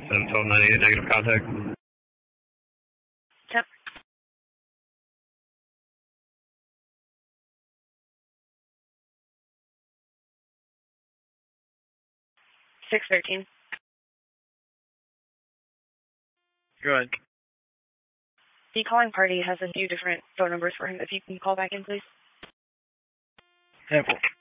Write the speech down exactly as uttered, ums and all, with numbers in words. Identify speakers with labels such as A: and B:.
A: seven twelve ninety-eight, negative contact.
B: Yep. six thirteen.
C: Go ahead.
B: The calling party has a few different phone numbers for him. If you can call back in, please.
C: Sample.